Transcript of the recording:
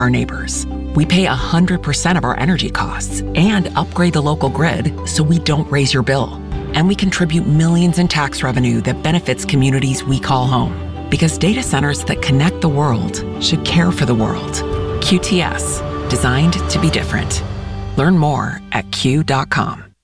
our neighbors. We pay 100% of our energy costs and upgrade the local grid so we don't raise your bill. And we contribute millions in tax revenue that benefits communities we call home. Because data centers that connect the world should care for the world. QTS, designed to be different. Learn more at Q.com.